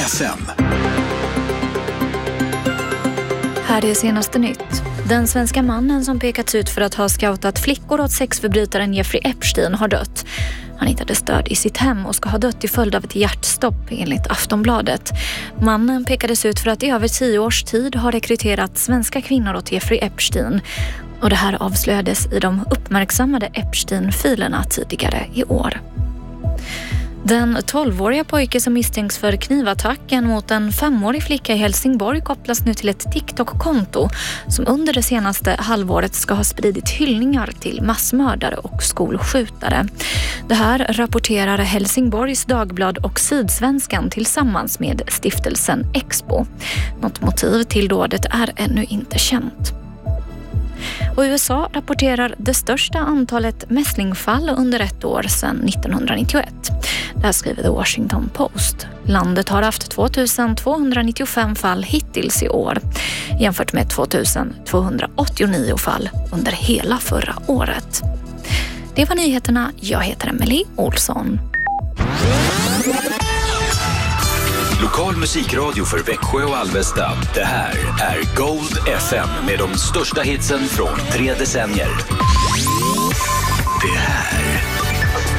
FM. Här är senaste nytt. Den svenska mannen som pekats ut för att ha scoutat flickor åt sexförbrytaren Jeffrey Epstein har dött. Han hittades död i sitt hem och ska ha dött till följd av ett hjärtstopp enligt Aftonbladet. Mannen pekades ut för att i över 10 års tid har rekryterat svenska kvinnor åt Jeffrey Epstein. Och det här avslöjades i de uppmärksammade Epstein-filerna tidigare i år. Den 12-åriga pojke som misstänks för knivattacken mot en 5-årig flicka i Helsingborg kopplas nu till ett TikTok-konto som under det senaste halvåret ska ha spridit hyllningar till massmördare och skolskjutare. Det här rapporterar Helsingborgs Dagblad och Sydsvenskan tillsammans med stiftelsen Expo. Något motiv till dådet är ännu inte känt. Och USA rapporterar det största antalet mässlingfall under ett år sedan 1991. Det här skriver The Washington Post. Landet har haft 2295 fall hittills i år jämfört med 2289 fall under hela förra året. Det var nyheterna. Jag heter Emily Olsson. Lokal musikradio för Växjö och Alvesta. Det här är Gold FM med de största hitsen från 3 decennier. Det här